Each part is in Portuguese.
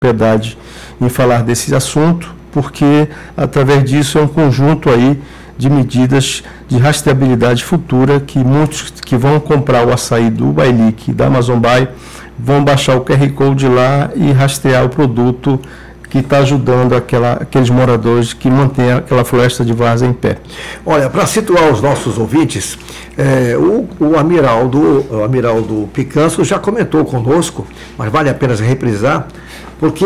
propriedade em falar desse assunto, porque através disso é um conjunto aí de medidas de rastreabilidade futura que muitos que vão comprar o açaí do Bailique, da Amazon Buy, vão baixar o QR Code lá e rastrear o produto que está ajudando aqueles moradores que mantêm aquela floresta de várzea em pé. Olha, para situar os nossos ouvintes, o Amiraldo Picanso já comentou conosco, mas vale a pena reprisar, porque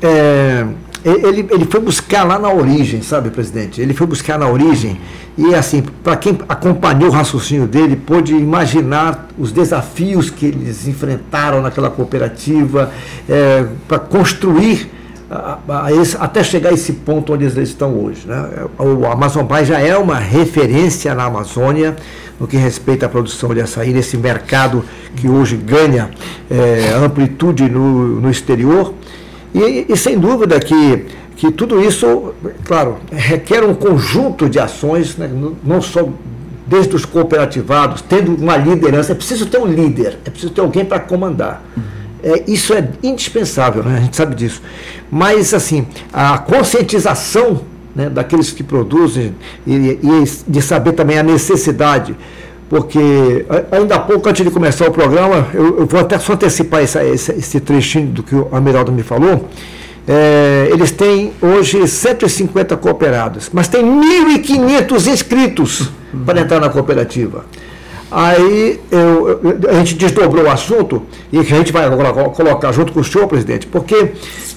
ele foi buscar lá na origem, sabe, presidente? Ele foi buscar na origem e, assim, para quem acompanhou o raciocínio dele, pôde imaginar os desafios que eles enfrentaram naquela cooperativa para construir até chegar a esse ponto onde eles estão hoje, né? O Amazon Buy já é uma referência na Amazônia no que respeita à produção de açaí, nesse mercado que hoje ganha amplitude no exterior. E sem dúvida que tudo isso, claro, requer um conjunto de ações, né? Não só desde os cooperativados, tendo uma liderança. É preciso ter um líder, é preciso ter alguém para comandar. Isso é indispensável, né? A gente sabe disso. Mas, assim, a conscientização, né, daqueles que produzem e de saber também a necessidade, porque ainda há pouco, antes de começar o programa, eu vou até só antecipar esse trechinho do que o Amiraldo me falou. Eles têm hoje 150 cooperados, mas tem 1.500 inscritos para entrar na cooperativa. Aí a gente desdobrou o assunto e que a gente vai agora colocar junto com o senhor, presidente, porque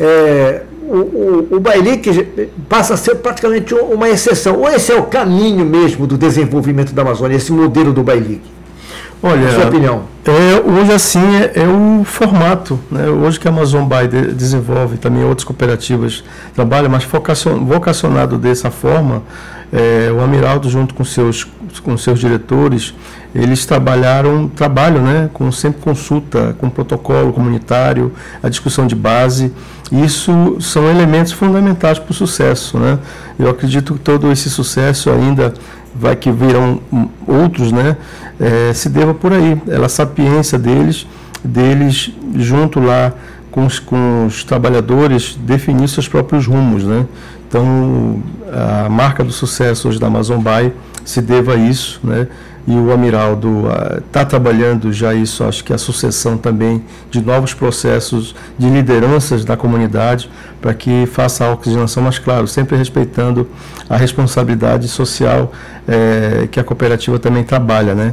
o Bailique passa a ser praticamente uma exceção. Ou esse é o caminho mesmo do desenvolvimento da Amazônia, esse modelo do Bailique? Olha, a sua opinião? Hoje assim é o formato, né? Hoje que a Amazon Buy desenvolve, também outras cooperativas trabalham, mas vocacionado dessa forma, o Amiraldo junto com seus diretores, eles trabalham, né, sempre consulta com protocolo comunitário, a discussão de base. Isso são elementos fundamentais para o sucesso, né? Eu acredito que todo esse sucesso ainda que virão outros, né, se deva por aí, a sapiência deles junto lá com os trabalhadores, definir seus próprios rumos, né? Então, a marca do sucesso hoje da Amazon Buy se deva a isso, né? E o Amiraldo está trabalhando já isso, acho que a sucessão também de novos processos de lideranças da comunidade para que faça a oxigenação, mas claro, sempre respeitando a responsabilidade social que a cooperativa também trabalha, né?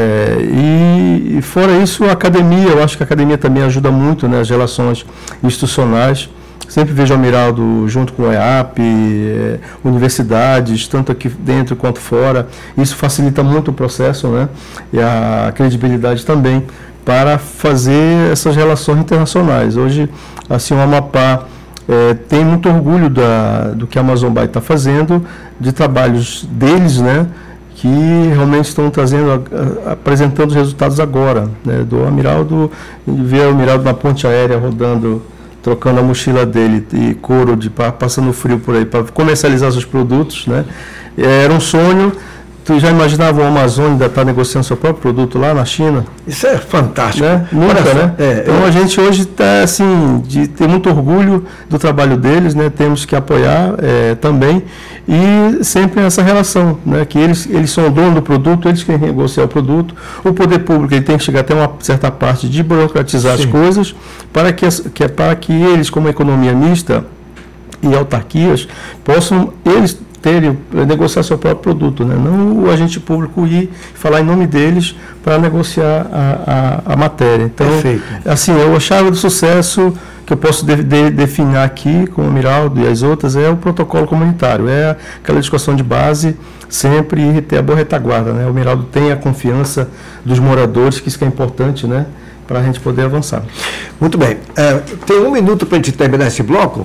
E fora isso, a academia, eu acho que a academia também ajuda muito, né, as relações institucionais. Sempre vejo o Amiraldo junto com o EAP, universidades, tanto aqui dentro quanto fora. Isso facilita muito o processo, né? E a credibilidade também para fazer essas relações internacionais. Hoje, assim, o Amapá tem muito orgulho do que a Amazon Buy está fazendo, de trabalhos deles, né? Que realmente estão apresentando os resultados agora, né? Do Amiraldo, ver o Amiraldo na ponte aérea rodando, trocando a mochila dele e couro, passando frio por aí, para comercializar seus produtos, né? Era um sonho. Tu já imaginava o Amazônia ainda estar negociando seu próprio produto lá na China? Isso é fantástico. Né? Nunca, né? Então a gente hoje está assim, de ter muito orgulho do trabalho deles, né? Temos que apoiar também, e sempre essa relação, né? Que eles são o dono do produto, eles querem negociar o produto. O poder público ele tem que chegar até uma certa parte de burocratizar Sim. as coisas, para que eles, como economia mista e autarquias, possam negociar seu próprio produto, né? Não o agente público ir falar em nome deles para negociar a matéria. Então, Perfeito. Assim, a chave do sucesso que eu posso definir aqui com o Amiraldo e as outras é o protocolo comunitário, aquela discussão de base sempre e ter a boa retaguarda, né? O Amiraldo tem a confiança dos moradores, que isso que é importante, né? Para a gente poder avançar. Muito bem. Tem 1 minuto para a gente terminar esse bloco.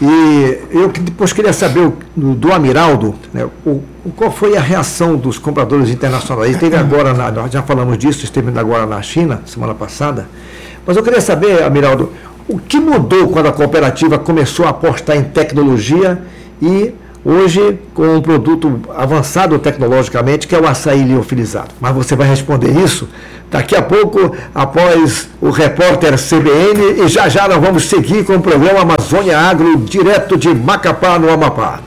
E eu depois queria saber do Amiraldo, né, qual foi a reação dos compradores internacionais. Esteve agora, nós já falamos disso, esteve agora na China, semana passada. Mas eu queria saber, Amiraldo, o que mudou quando a cooperativa começou a apostar em tecnologia e hoje com um produto avançado tecnologicamente, que é o açaí liofilizado. Mas você vai responder isso daqui a pouco, após o repórter CBN, e já nós vamos seguir com o programa Amazônia Agro, direto de Macapá, no Amapá.